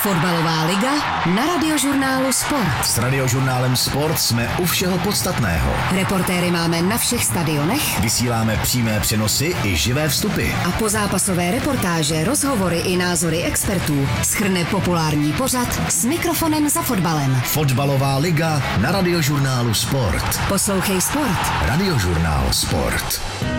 Fotbalová liga na Radiožurnálu Sport. S Radiožurnálem Sport jsme u všeho podstatného. Reportéry máme na všech stadionech. Vysíláme přímé přenosy i živé vstupy. A pozápasové reportáže, rozhovory i názory expertů shrne populární pořad s mikrofonem za fotbalem. Fotbalová liga na Radiožurnálu Sport. Poslouchej Sport. Radiožurnál Sport.